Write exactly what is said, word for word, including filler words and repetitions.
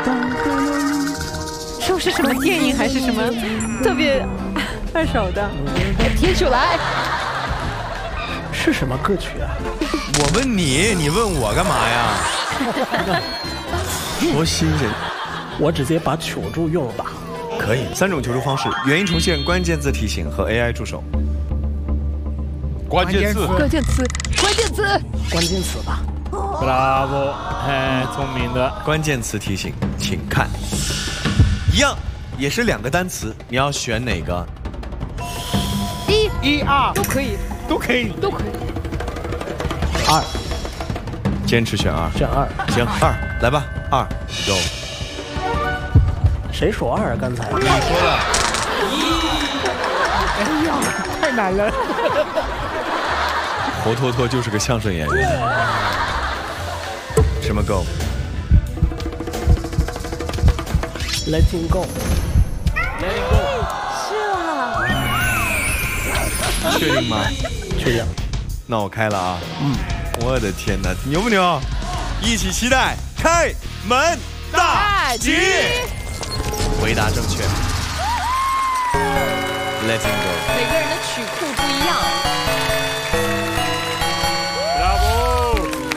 是不是什么电影还是什么特别二手的？贴出来。 是什么歌曲啊？ 我问你，你问我干嘛呀？多新鲜！ 我直接把求助用了吧。 可以，三种求助方式：原因重现、关键字提醒和 A I 助手。 关键词， 关键词，关键词， 关键词吧。 Bravo， 哎，聪明的。 关键词提醒，请看。一样，也是两个单词，你要选哪个？ 一、 一、二都可以， 都可以， 都可以。 二， 坚持选二。 选二。 行，二，来吧，二 ，Go。 谁说二啊？刚才你说的。哎呀，太难了。 活脱脱就是个相声演员。什么 Go？ Letting go。 Let it go。 是啊。 确定吗？ 确定。 那我开了啊。嗯。我的天哪，牛不牛？一起期待开门大吉。回答正确。Letting go。 每个人的曲库不一样。